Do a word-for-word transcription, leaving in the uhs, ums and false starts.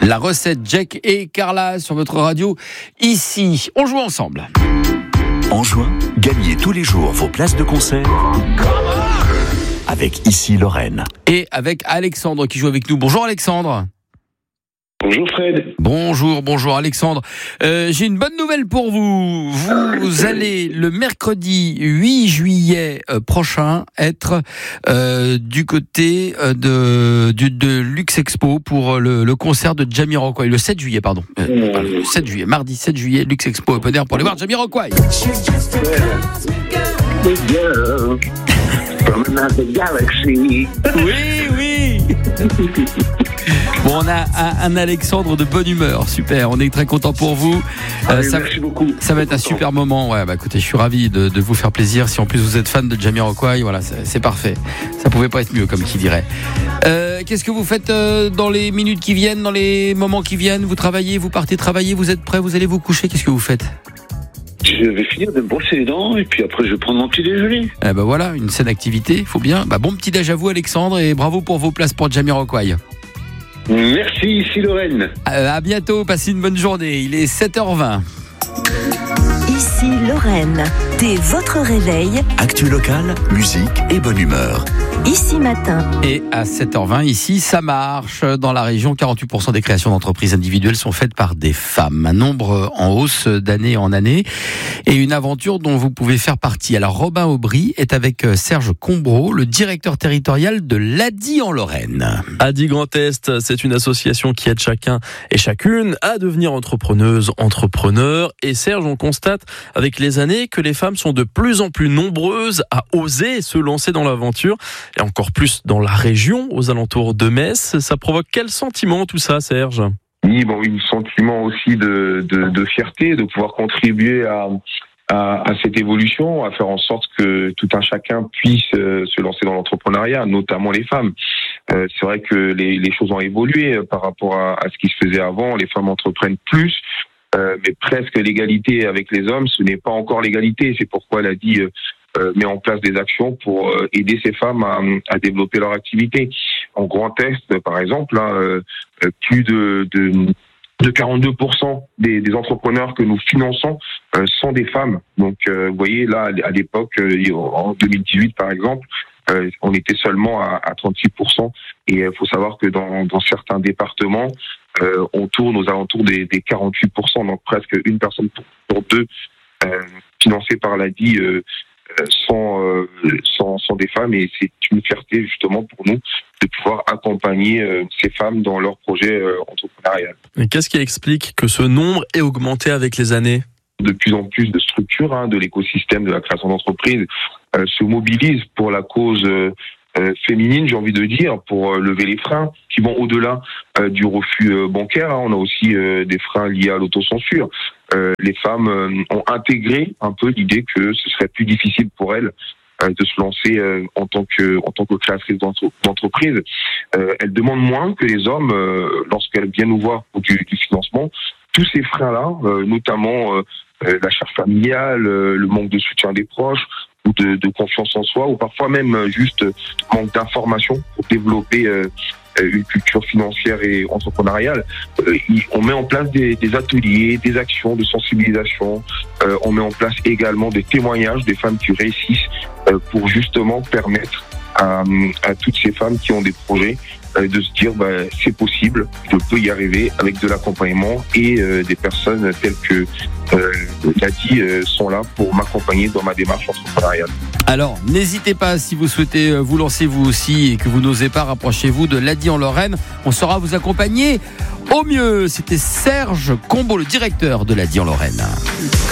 La recette Jack et Carla sur votre radio. Ici, on joue ensemble. En juin, gagnez tous les jours vos places de concert avec Ici Lorraine. Et avec Alexandre qui joue avec nous. Bonjour Alexandre. Bonjour Fred. Bonjour, bonjour Alexandre. Euh, j'ai une bonne nouvelle pour vous. Vous allez le mercredi huit juillet euh, prochain être euh, du côté euh, de, du, de Luxe Expo pour le, le concert de Jamiroquai. Le sept juillet, pardon. Euh, le sept juillet, mardi sept juillet, Luxe Expo Open Air pour aller voir Jamiroquai. Oui, oui. Bon, on a un, un Alexandre de bonne humeur, super, on est très content pour vous. Ah, euh, ça, merci beaucoup. Ça va être un super moment. Ouais, bah écoutez, je suis ravi de, de vous faire plaisir. Si en plus vous êtes fan de Jamiroquai, voilà, c'est, c'est parfait. Ça pouvait pas être mieux, comme qui dirait. Euh, qu'est-ce que vous faites euh, dans les minutes qui viennent, dans les moments qui viennent? Vous travaillez, vous partez travailler, vous êtes prêts, vous allez vous coucher? Qu'est-ce que vous faites? Je vais finir de me brosser les dents et puis après je vais prendre mon petit déjeuner. Eh ben voilà, une saine activité, faut bien. Bah bon petit déj à vous Alexandre et bravo pour vos places pour Jamiroquai. Merci, ici Lorraine. Euh, à bientôt, passez une bonne journée. Il est sept heures vingt. Ici Lorraine, dès votre réveil. Actu locale, musique et bonne humeur. Ici Matin. Et à sept heures vingt, ici, ça marche. Dans la région, quarante-huit pour cent des créations d'entreprises individuelles sont faites par des femmes. Un nombre en hausse d'année en année. Et une aventure dont vous pouvez faire partie. Alors, Robin Aubry est avec Serge Combreau, le directeur territorial de l'A D I en Lorraine. A D I Grand Est, c'est une association qui aide chacun et chacune à devenir entrepreneuse, entrepreneur. Et Serge, on constate avec les années que les femmes sont de plus en plus nombreuses à oser se lancer dans l'aventure. Et encore plus dans la région, aux alentours de Metz. Ça provoque quel sentiment tout ça, Serge ? Oui, bon, un sentiment aussi de, de, de fierté, de pouvoir contribuer à, à, à cette évolution, à faire en sorte que tout un chacun puisse euh, se lancer dans l'entrepreneuriat, notamment les femmes. Euh, c'est vrai que les, les choses ont évolué par rapport à, à ce qui se faisait avant. Les femmes entreprennent plus, euh, mais presque l'égalité avec les hommes, ce n'est pas encore l'égalité. C'est pourquoi elle a dit... Euh, Euh, met en place des actions pour euh, aider ces femmes à, à développer leur activité. En Grand Est, par exemple, hein, euh, plus de, de, de quarante-deux pour cent des, des entrepreneurs que nous finançons euh, sont des femmes. Donc, euh, vous voyez, là, à l'époque, euh, en deux mille dix-huit, par exemple, euh, on était seulement à, à trente-six pour cent. Et il euh, faut savoir que dans, dans certains départements, euh, on tourne aux alentours des, des quarante-huit pour cent, donc presque une personne pour, pour deux euh, financée par l'A D I euh, Sont, euh, sont, sont des femmes, et c'est une fierté justement pour nous de pouvoir accompagner euh, ces femmes dans leur projet euh, entrepreneurial. Et qu'est-ce qui explique que ce nombre ait augmenté avec les années ? De plus en plus de structures hein, de l'écosystème de la création d'entreprises euh, se mobilisent pour la cause euh, euh, féminine, j'ai envie de dire, pour euh, lever les freins qui vont au-delà euh, du refus euh, bancaire. Hein. On a aussi euh, des freins liés à l'autocensure. Euh, les femmes euh, ont intégré un peu l'idée que ce serait plus difficile pour elles euh, de se lancer euh, en tant que en tant que créatrice d'entre- d'entreprise. Euh, elles demandent moins que les hommes euh, lorsqu'elles viennent nous voir pour du, du financement. Tous ces freins-là, euh, notamment euh, euh, la charge familiale, euh, le manque de soutien des proches, ou de, de confiance en soi, ou parfois même euh, juste manque d'information pour développer euh, une culture financière et entrepreneuriale. Euh, on met en place des, des ateliers, des actions de sensibilisation. Euh, on met en place également des témoignages des femmes qui réussissent euh, pour justement permettre à, à toutes ces femmes qui ont des projets euh, de se dire bah, c'est possible, je peux y arriver avec de l'accompagnement, et euh, des personnes telles que euh, l'A D I euh, sont là pour m'accompagner dans ma démarche entrepreneuriale. Alors, n'hésitez pas, si vous souhaitez vous lancer vous aussi et que vous n'osez pas, rapprochez-vous de l'A D I en Lorraine. On saura vous accompagner au mieux. C'était Serge Combreau, le directeur de l'A D I en Lorraine.